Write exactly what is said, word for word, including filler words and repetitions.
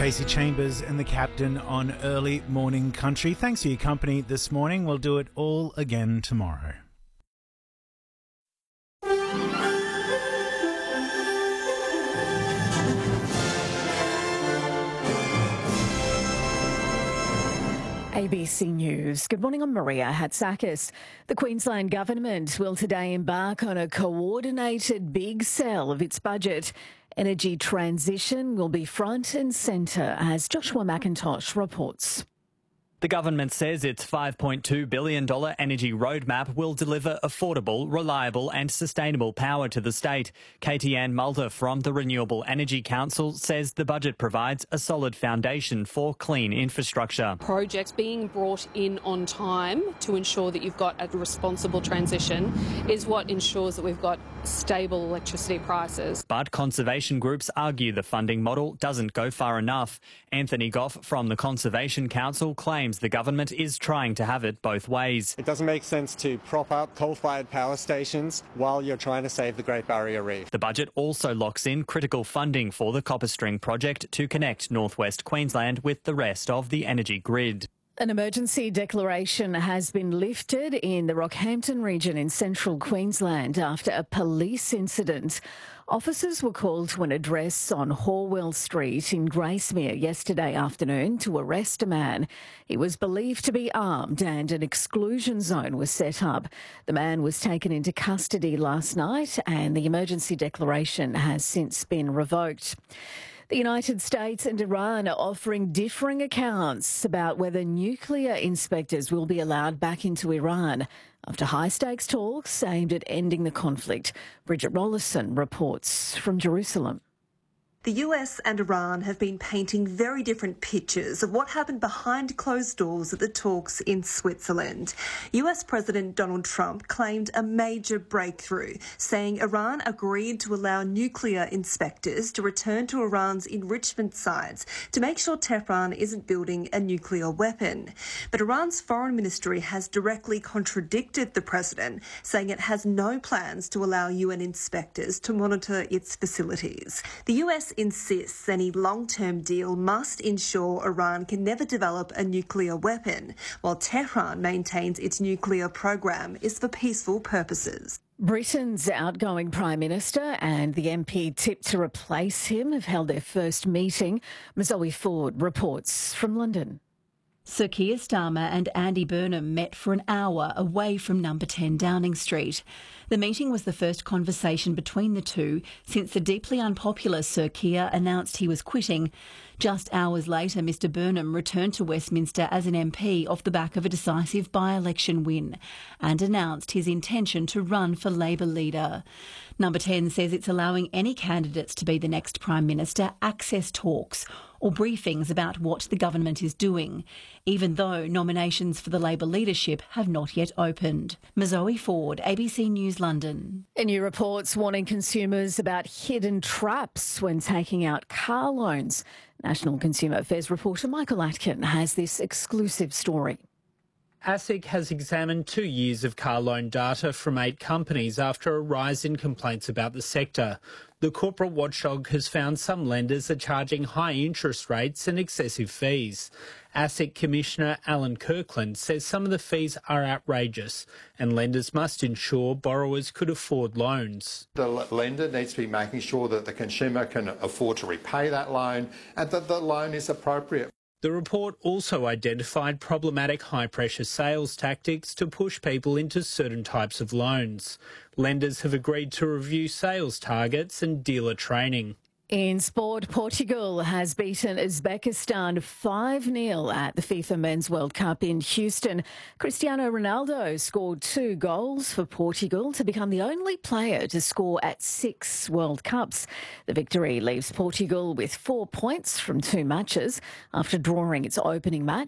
Stacey Chambers and the Captain on Early Morning Country. Thanks for your company this morning. We'll do it all again tomorrow. A B C News. Good morning, I'm Maria Hatzakis. The Queensland Government will today embark on a coordinated big sell of its budget. Energy transition will be front and centre, as Joshua McIntosh reports. The government says its five point two billion dollars energy roadmap will deliver affordable, reliable and sustainable power to the state. Katie Ann Mulder from the Renewable Energy Council says the budget provides a solid foundation for clean infrastructure. Projects being brought in on time to ensure that you've got a responsible transition is what ensures that we've got stable electricity prices. But conservation groups argue the funding model doesn't go far enough. Anthony Goff from the Conservation Council claims the government is trying to have it both ways. It doesn't make sense to prop up coal-fired power stations while you're trying to save the Great Barrier Reef. The budget also locks in critical funding for the Copper String project to connect northwest Queensland with the rest of the energy grid. An emergency declaration has been lifted in the Rockhampton region in central Queensland after a police incident. Officers were called to an address on Horwell Street in Gracemere yesterday afternoon to arrest a man. He was believed to be armed and an exclusion zone was set up. The man was taken into custody last night and the emergency declaration has since been revoked. The United States and Iran are offering differing accounts about whether nuclear inspectors will be allowed back into Iran after high-stakes talks aimed at ending the conflict. Bridget Rollison reports from Jerusalem. The U S and Iran have been painting very different pictures of what happened behind closed doors at the talks in Switzerland. U S President Donald Trump claimed a major breakthrough, saying Iran agreed to allow nuclear inspectors to return to Iran's enrichment sites to make sure Tehran isn't building a nuclear weapon. But Iran's foreign ministry has directly contradicted the president, saying it has no plans to allow U N inspectors to monitor its facilities. The U S insists any long-term deal must ensure Iran can never develop a nuclear weapon, while Tehran maintains its nuclear program is for peaceful purposes. Britain's outgoing Prime Minister and the M P tipped to replace him have held their first meeting. Zoe Ford reports from London. Sir Keir Starmer and Andy Burnham met for an hour away from number ten Downing Street. The meeting was the first conversation between the two since the deeply unpopular Sir Keir announced he was quitting. Just hours later, Mr Burnham returned to Westminster as an M P off the back of a decisive by-election win and announced his intention to run for Labor leader. Number ten says it's allowing any candidates to be the next Prime Minister access talks or briefings about what the government is doing, even though nominations for the Labor leadership have not yet opened. Zoe Ford, A B C News, London. New reports warning consumers about hidden traps when taking out car loans. National Consumer Affairs reporter Michael Atkin has this exclusive story. ASIC has examined two years of car loan data from eight companies after a rise in complaints about the sector. The corporate watchdog has found some lenders are charging high interest rates and excessive fees. ASIC Commissioner Alan Kirkland says some of the fees are outrageous and lenders must ensure borrowers could afford loans. The lender needs to be making sure that the consumer can afford to repay that loan and that the loan is appropriate. The report also identified problematic high-pressure sales tactics to push people into certain types of loans. Lenders have agreed to review sales targets and dealer training. In sport, Portugal has beaten Uzbekistan five nil at the FIFA Men's World Cup in Houston. Cristiano Ronaldo scored two goals for Portugal to become the only player to score at six World Cups. The victory leaves Portugal with four points from two matches after drawing its opening match